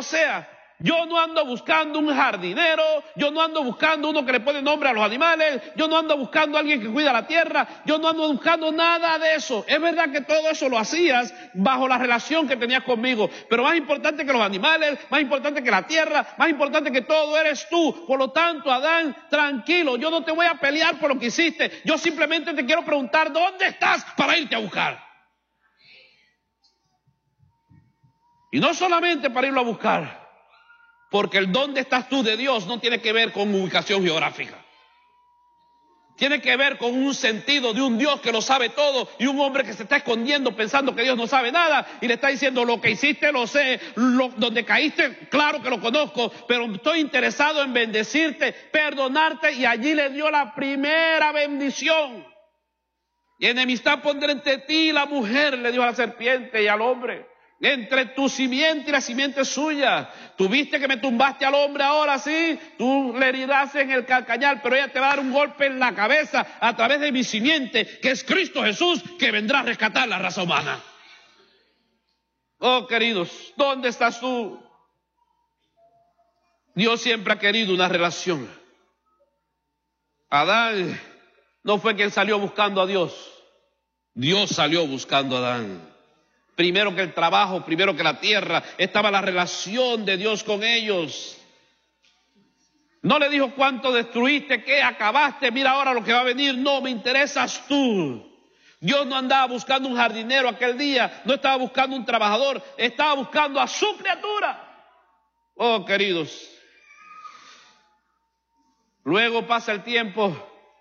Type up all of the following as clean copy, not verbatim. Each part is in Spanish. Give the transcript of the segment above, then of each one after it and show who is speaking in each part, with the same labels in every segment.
Speaker 1: sea, yo no ando buscando un jardinero, yo no ando buscando uno que le pone nombre a los animales, yo no ando buscando a alguien que cuida la tierra, yo no ando buscando nada de eso. Es verdad que todo eso lo hacías bajo la relación que tenías conmigo, pero más importante que los animales, más importante que la tierra, más importante que todo eres tú. Por lo tanto, Adán, tranquilo, yo no te voy a pelear por lo que hiciste, yo simplemente te quiero preguntar ¿dónde estás para irte a buscar? Y no solamente para irlo a buscar, porque el dónde estás tú de Dios no tiene que ver con ubicación geográfica. Tiene que ver con un sentido de un Dios que lo sabe todo y un hombre que se está escondiendo pensando que Dios no sabe nada y le está diciendo lo que hiciste lo sé, donde caíste claro que lo conozco, pero estoy interesado en bendecirte, perdonarte, y allí le dio la primera bendición. Y enemistad pondré entre ti y la mujer, le dijo a la serpiente y al hombre, entre tu simiente y la simiente suya. Tuviste que me tumbaste al hombre, ahora sí, tú le herirás en el calcañar, pero ella te va a dar un golpe en la cabeza a través de mi simiente, que es Cristo Jesús, que vendrá a rescatar la raza humana. Oh, queridos, ¿dónde estás tú? Dios siempre ha querido una relación. Adán no fue quien salió buscando a Dios, Dios salió buscando a Adán. Primero que el trabajo, primero que la tierra, estaba la relación de Dios con ellos. No le dijo cuánto destruiste, qué acabaste, mira ahora lo que va a venir. No, me interesas tú. Dios no andaba buscando un jardinero aquel día, no estaba buscando un trabajador, estaba buscando a su criatura. Oh, queridos. Luego pasa el tiempo,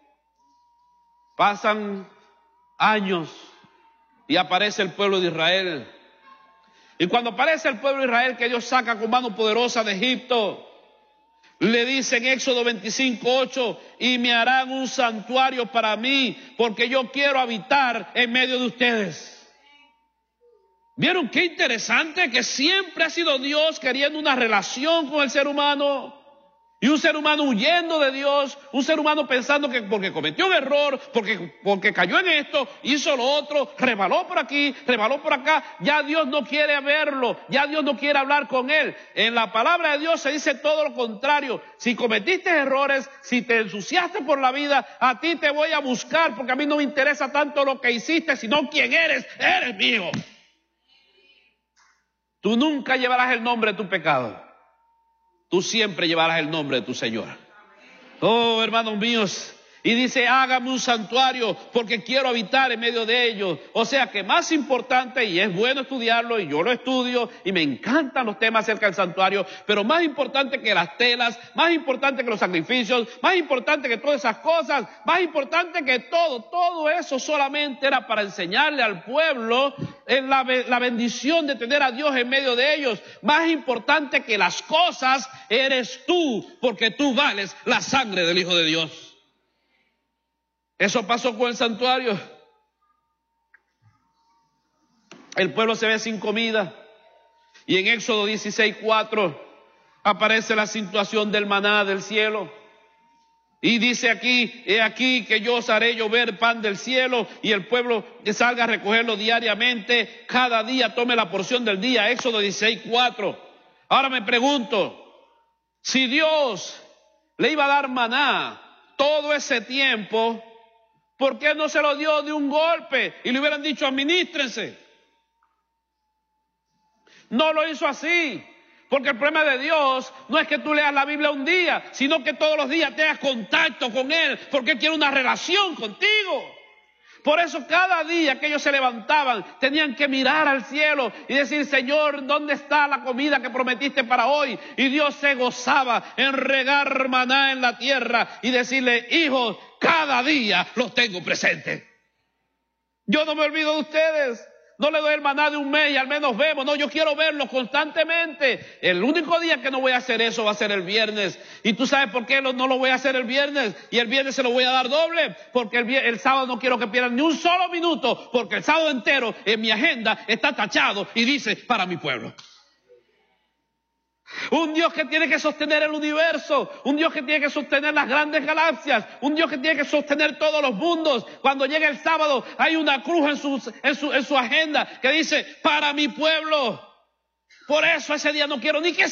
Speaker 1: pasan años, y aparece el pueblo de Israel. Y cuando aparece el pueblo de Israel que Dios saca con mano poderosa de Egipto, le dice en Éxodo 25:8, y me harán un santuario para mí, porque yo quiero habitar en medio de ustedes. ¿Vieron qué interesante? Que siempre ha sido Dios queriendo una relación con el ser humano. Y un ser humano huyendo de Dios, un ser humano pensando que porque cometió un error, porque cayó en esto, hizo lo otro, rebaló por aquí, rebaló por acá, ya Dios no quiere verlo, ya Dios no quiere hablar con él. En la palabra de Dios se dice todo lo contrario. Si cometiste errores, si te ensuciaste por la vida, a ti te voy a buscar, porque a mí no me interesa tanto lo que hiciste, sino quién eres, eres mío. Tú nunca llevarás el nombre de tu pecado. Tú siempre llevarás el nombre de tu Señor. Oh, hermanos míos. Y dice, hágame un santuario porque quiero habitar en medio de ellos. O sea que más importante, y es bueno estudiarlo, y yo lo estudio, y me encantan los temas acerca del santuario, pero más importante que las telas, más importante que los sacrificios, más importante que todas esas cosas, más importante que todo eso solamente era para enseñarle al pueblo en la bendición de tener a Dios en medio de ellos. Más importante que las cosas eres tú, porque tú vales la sangre del Hijo de Dios. Eso pasó con el santuario. El pueblo se ve sin comida. Y en Éxodo 16:4 aparece la situación del maná del cielo. Y dice aquí, he aquí que yo os haré llover pan del cielo, y el pueblo que salga a recogerlo diariamente, cada día tome la porción del día. Éxodo 16:4. Ahora me pregunto, si Dios le iba a dar maná todo ese tiempo, ¿por qué no se lo dio de un golpe y le hubieran dicho administrense? No lo hizo así, porque el problema de Dios no es que tú leas la Biblia un día, sino que todos los días tengas contacto con Él, porque Él quiere una relación contigo. Por eso cada día que ellos se levantaban tenían que mirar al cielo y decir, Señor, ¿dónde está la comida que prometiste para hoy? Y Dios se gozaba en regar maná en la tierra y decirle, hijos, cada día los tengo presentes. Yo no me olvido de ustedes. No le doy el maná de un mes y al menos vemos. No, yo quiero verlos constantemente. El único día que no voy a hacer eso va a ser el viernes. ¿Y tú sabes por qué no lo voy a hacer el viernes? Y el viernes se lo voy a dar doble. Porque el sábado no quiero que pierdan ni un solo minuto. Porque el sábado entero en mi agenda está tachado y dice, para mi pueblo. Un Dios que tiene que sostener el universo, un Dios que tiene que sostener las grandes galaxias, un Dios que tiene que sostener todos los mundos. Cuando llega el sábado hay una cruz en su agenda que dice, para mi pueblo. Por eso ese día no quiero ni que